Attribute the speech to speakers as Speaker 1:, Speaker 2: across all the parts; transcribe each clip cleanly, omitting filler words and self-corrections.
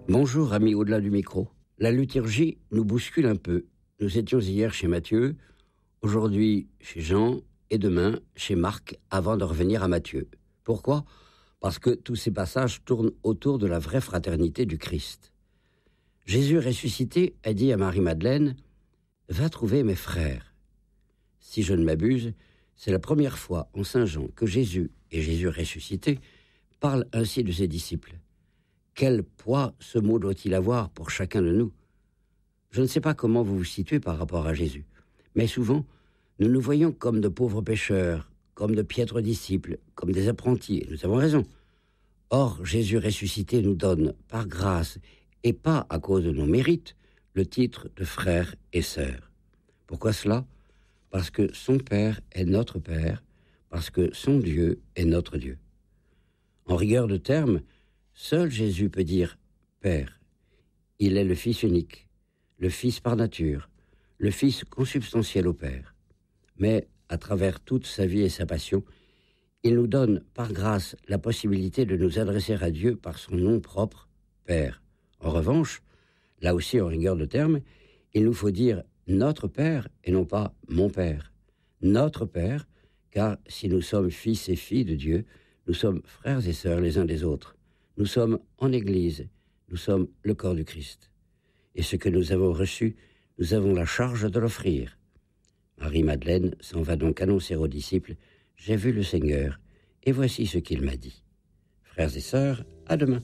Speaker 1: Bonjour, amis au-delà du micro. La liturgie nous bouscule un peu. Nous étions hier chez Matthieu, aujourd'hui chez Jean et demain chez Marc avant de revenir à Matthieu. Pourquoi ? Parce que tous ces passages tournent autour de la vraie fraternité du Christ. Jésus ressuscité a dit à Marie-Madeleine « Va trouver mes frères ». Si je ne m'abuse, c'est la première fois en Saint Jean que Jésus et Jésus ressuscité parlent ainsi de ses disciples. Quel poids ce mot doit-il avoir pour chacun de nous ? Je ne sais pas comment vous vous situez par rapport à Jésus, mais souvent, nous nous voyons comme de pauvres pécheurs, comme de piètres disciples, comme des apprentis, et nous avons raison. Or, Jésus ressuscité nous donne, par grâce, et pas à cause de nos mérites, le titre de frères et sœurs. Pourquoi cela ? Parce que son Père est notre Père, parce que son Dieu est notre Dieu. En rigueur de termes, seul Jésus peut dire « Père ». Il est le Fils unique, le Fils par nature, le Fils consubstantiel au Père. Mais, à travers toute sa vie et sa passion, il nous donne, par grâce, la possibilité de nous adresser à Dieu par son nom propre, Père. En revanche, là aussi en rigueur de termes, il nous faut dire notre Père et non pas mon Père. Notre Père, car si nous sommes fils et filles de Dieu, nous sommes frères et sœurs les uns des autres. Nous sommes en Église, nous sommes le corps du Christ. Et ce que nous avons reçu, nous avons la charge de l'offrir. Marie-Madeleine s'en va donc annoncer aux disciples « J'ai vu le Seigneur, et voici ce qu'il m'a dit. » Frères et sœurs, à demain.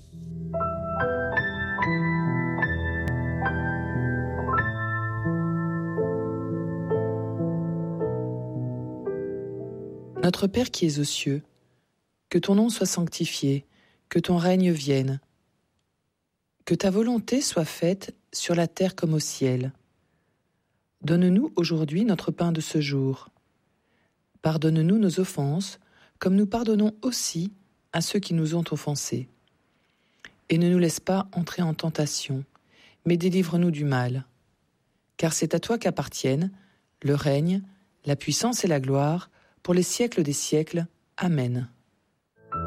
Speaker 2: Notre Père qui es aux cieux, que ton nom soit sanctifié, que ton règne vienne, que ta volonté soit faite sur la terre comme au ciel. Donne-nous aujourd'hui notre pain de ce jour. Pardonne-nous nos offenses, comme nous pardonnons aussi à ceux qui nous ont offensés. Et ne nous laisse pas entrer en tentation, mais délivre-nous du mal. Car c'est à toi qu'appartiennent le règne, la puissance et la gloire, pour les siècles des siècles. Amen.